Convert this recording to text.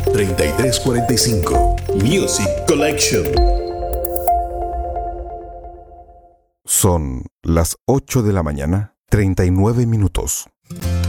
3345. Music Collection. Son las 8 de la mañana, 39 minutos.